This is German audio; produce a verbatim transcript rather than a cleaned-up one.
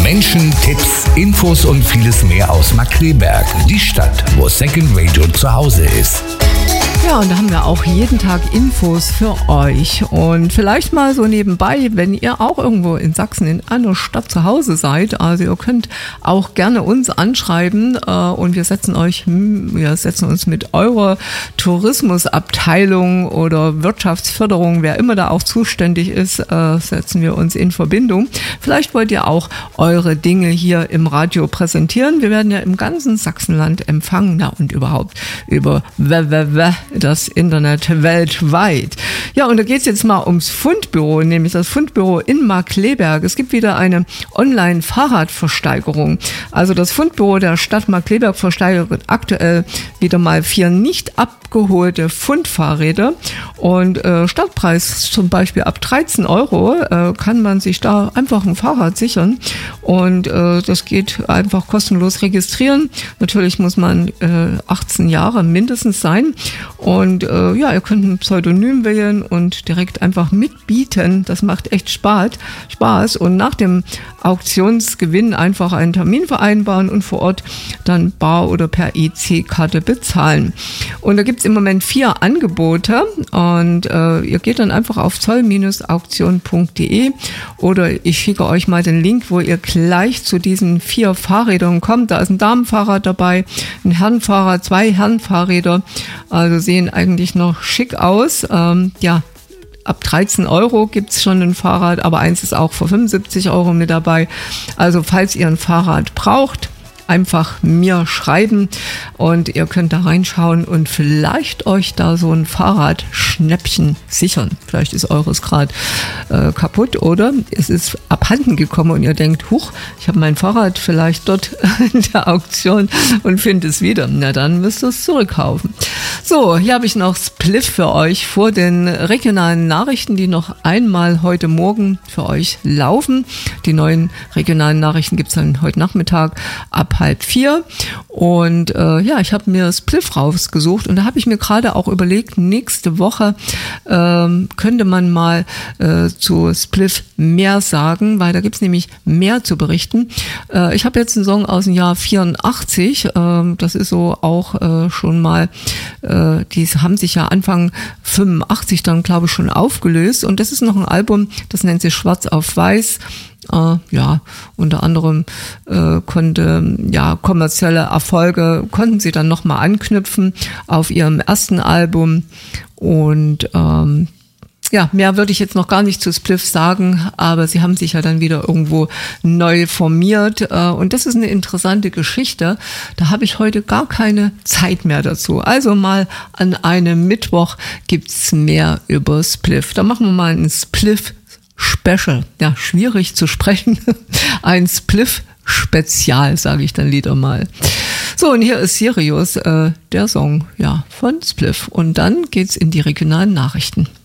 Menschen, Tipps, Infos und vieles mehr aus Markkleeberg, die Stadt, wo Second Radio zu Hause ist. Ja, und da haben wir auch jeden Tag Infos für euch. Und vielleicht mal so nebenbei, wenn ihr auch irgendwo in Sachsen in einer Stadt zu Hause seid, also ihr könnt auch gerne uns anschreiben äh, und wir setzen euch, wir setzen uns mit eurer Tourismusabteilung oder Wirtschaftsförderung, wer immer da auch zuständig ist, äh, setzen wir uns in Verbindung. Vielleicht wollt ihr auch eure Dinge hier im Radio präsentieren. Wir werden ja im ganzen Sachsenland empfangen, na und überhaupt über www. das Internet weltweit. Ja, und da geht es jetzt mal ums Fundbüro, nämlich das Fundbüro in Markkleeberg. Es gibt wieder eine Online-Fahrradversteigerung. Also das Fundbüro der Stadt Markkleeberg versteigert aktuell wieder mal vier nicht abgeholte Fundfahrräder. Und äh, Startpreis zum Beispiel ab dreizehn Euro äh, kann man sich da einfach ein Fahrrad sichern. Und äh, das geht einfach kostenlos registrieren. Natürlich muss man äh, achtzehn Jahre mindestens sein. Und äh, ja, ihr könnt ein Pseudonym wählen und direkt einfach mitbieten. Das macht echt Spaß. Spaß. Und nach dem Auktionsgewinn einfach einen Termin vereinbaren und vor Ort dann bar oder per E C-Karte bezahlen. Und da gibt es im Moment vier Angebote und äh, ihr geht dann einfach auf zoll auktion punkt de oder ich schicke euch mal den Link, wo ihr gleich zu diesen vier Fahrrädern kommt. Da ist ein Damenfahrrad dabei, ein Herrenfahrrad, zwei Herrenfahrräder, also sehen eigentlich noch schick aus. Ähm, ja, ab dreizehn Euro gibt es schon ein Fahrrad, aber eins ist auch für fünfundsiebzig Euro mit dabei. Also falls ihr ein Fahrrad braucht, einfach mir schreiben und ihr könnt da reinschauen und vielleicht euch da so ein Fahrradschnäppchen sichern. Vielleicht ist eures gerade äh, kaputt oder es ist abhanden gekommen und ihr denkt, huch, ich habe mein Fahrrad vielleicht dort in der Auktion und finde es wieder. Na dann müsst ihr es zurückkaufen. So, hier habe ich noch Spliff für euch vor den regionalen Nachrichten, die noch einmal heute Morgen für euch laufen. Die neuen regionalen Nachrichten gibt es dann heute Nachmittag ab halb vier und äh, ja, ich habe mir Spliff rausgesucht und da habe ich mir gerade auch überlegt, nächste Woche ähm, könnte man mal äh, zu Spliff mehr sagen, weil da gibt es nämlich mehr zu berichten. Äh, ich habe jetzt einen Song aus dem Jahr vierundachtzig, äh, das ist so auch äh, schon mal, äh, die haben sich ja Anfang fünfundachtzig dann glaube ich schon aufgelöst und das ist noch ein Album, das nennt sich Schwarz auf Weiß. Uh, ja, unter anderem äh, konnte ja kommerzielle Erfolge konnten sie dann nochmal anknüpfen auf ihrem ersten Album und ähm, ja, mehr würde ich jetzt noch gar nicht zu Spliff sagen, aber sie haben sich ja dann wieder irgendwo neu formiert äh, und das ist eine interessante Geschichte. Da habe ich heute gar keine Zeit mehr dazu. Also mal an einem Mittwoch gibt's mehr über Spliff. Da machen wir mal einen Spliff Special, ja, schwierig zu sprechen. Ein Spliff-Spezial, sage ich dann wieder mal. So, und hier ist Sirius, äh, der Song, ja, von Spliff. Und dann geht's in die regionalen Nachrichten.